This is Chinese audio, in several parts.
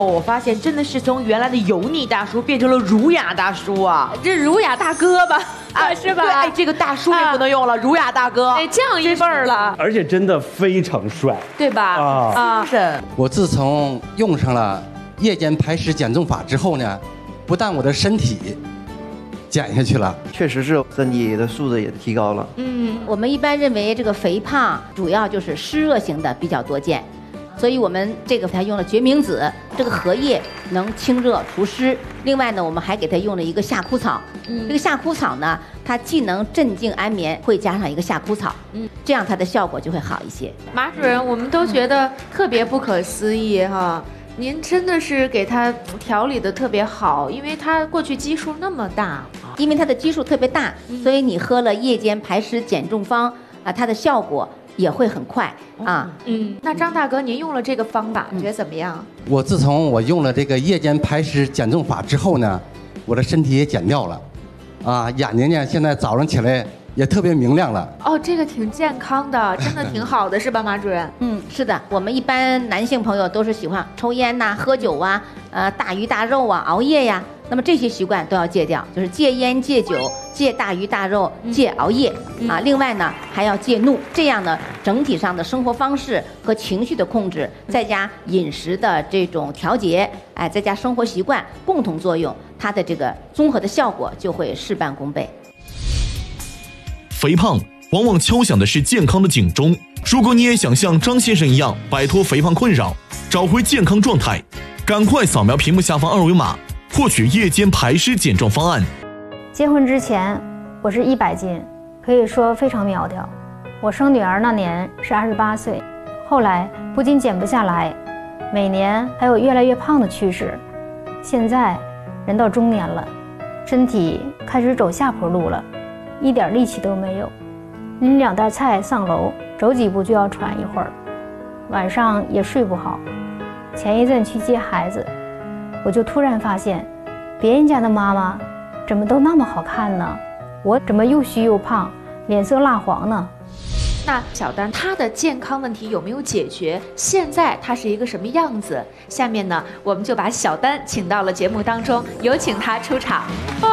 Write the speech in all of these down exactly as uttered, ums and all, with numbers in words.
我发现真的是从原来的油腻大叔变成了儒雅大叔啊， 这儒雅大哥吧，啊是吧？ 对，哎，这个大叔也不能用了，儒雅大哥， 哎，这样一辈儿了， 而且真的非常帅， 对吧？ 啊啊，是。 我自从用上了夜间排湿减重法之后呢，不但我的身体减下去了， 确实是身体的素质也提高了。 嗯， 我们一般认为这个肥胖主要就是湿热型的比较多见，所以我们这个还用了决明子，这个荷叶能清热除湿。另外呢，我们还给它用了一个夏枯草。嗯，这个夏枯草呢，它既能镇静安眠，会加上一个夏枯草，嗯，这样它的效果就会好一些。 马主任，我们都觉得特别不可思议哈。您真的是给他调理的特别好，因为他过去基数那么大， 因为它的基数特别大，所以你喝了夜间排湿减重方啊，它的效果也会很快啊。 嗯，那张大哥，您用了这个方法，觉得怎么样？ 我自从我用了这个夜间排湿减重法之后呢，我的身体也减掉了，啊，眼睛呢现在早上起来也特别明亮了。 哦，这个挺健康的，真的挺好的，是吧，马主任？ 嗯，是的，我们一般男性朋友都是喜欢抽烟呐、喝酒啊、呃大鱼大肉啊、熬夜呀，那么这些习惯都要戒掉，就是戒烟、戒酒、戒大鱼大肉、戒熬夜啊。另外呢，还要戒怒，这样呢，整体上的生活方式和情绪的控制，再加饮食的这种调节，哎，再加生活习惯共同作用，它的这个综合的效果就会事半功倍。 肥胖往往敲响的是健康的警钟。如果你也想像张先生一样摆脱肥胖困扰，找回健康状态，赶快扫描屏幕下方二维码，获取夜间排湿减重方案。 结婚之前我是一百斤，可以说非常苗条。我生女儿那年是二十八岁，后来不仅减不下来，每年还有越来越胖的趋势。现在人到中年了，身体开始走下坡路了，一点力气都没有，拎两袋菜上楼，走几步就要喘一会儿，晚上也睡不好。前一阵去接孩子，我就突然发现，别人家的妈妈怎么都那么好看呢？我怎么又虚又胖，脸色蜡黄呢？ 那小丹她的健康问题有没有解决？现在她是一个什么样子？下面呢，我们就把小丹请到了节目当中，有请她出场。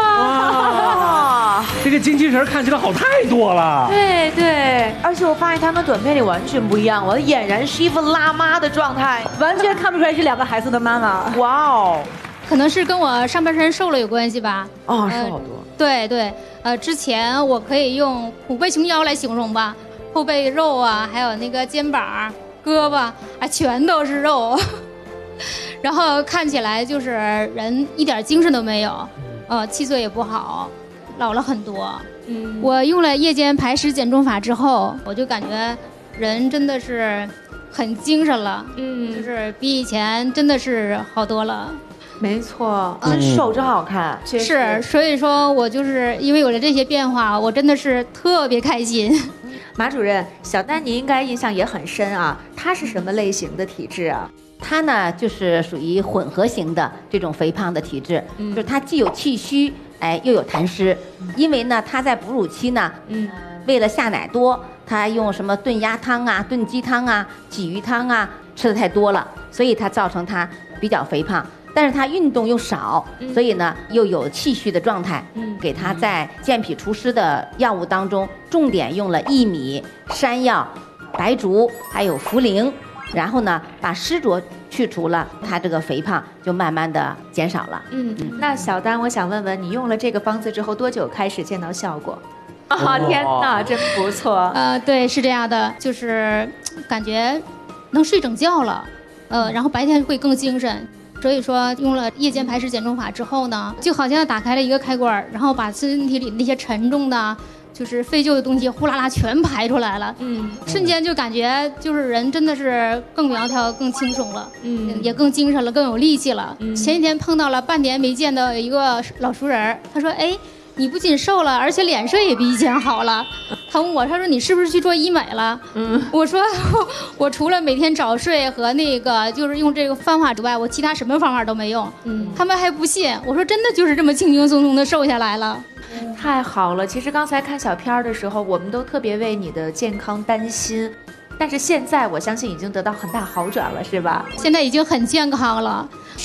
哇，这个精气神看起来好太多了。 对对， 而且我发现他跟短片里完全不一样，我俨然是一副辣妈的状态， 完全看不出来是两个孩子的妈妈。 哇哦， 可能是跟我上半身瘦了有关系吧。 哦，瘦好多。 呃、对对，呃，之前我可以用虎背熊腰来形容吧。后背肉啊，还有那个肩膀、胳膊啊，全都是肉，然后看起来就是人一点精神都没有，呃，气色也不好，老了很多。嗯，我用了夜间排湿减重法之后，我就感觉人真的是很精神了，嗯，就是比以前真的是好多了。 没错， 很瘦真好看， 是，所以说我就是因为有了这些变化，我真的是特别开心。 马主任，小丹你应该印象也很深啊，她是什么类型的体质啊？ 她呢就是属于混合型的这种肥胖的体质，嗯、就是她既有气虚，哎又有痰湿，嗯、因为呢她在哺乳期呢，嗯，为了下奶多，她用什么炖鸭汤啊、炖鸡汤啊、鲫鱼汤啊吃的太多了，所以她造成她比较肥胖。但是他运动又少，所以呢又有气虚的状态。嗯，给他在健脾除湿的药物当中，重点用了薏米、山药、白术还有茯苓，然后呢把湿浊去除了，他这个肥胖就慢慢的减少了。 嗯，那小丹，我想问问你用了这个方子之后多久开始见到效果？啊，天哪，真不错。 呃，对，是这样的，就是感觉能睡整觉了，呃，然后白天会更精神。所以说用了夜间排湿减重法之后呢，就好像打开了一个开关，然后把身体里那些沉重的就是废旧的东西呼啦啦全排出来了，嗯，瞬间就感觉就是人真的是更苗条更轻松了，嗯，也更精神了更有力气了。嗯，前几天碰到了半年没见的一个老熟人，他说哎，你不仅瘦了，而且脸色也比以前好了。他问我，他说你是不是去做医美了？嗯，我说我除了每天早睡和那个就是用这个方法之外，我其他什么方法都没用。嗯，他们还不信，我说真的就是这么轻轻松松的瘦下来了。 太好了！其实刚才看小片的时候，我们都特别为你的健康担心，但是现在我相信已经得到很大好转了，是吧？ 现在已经很健康了。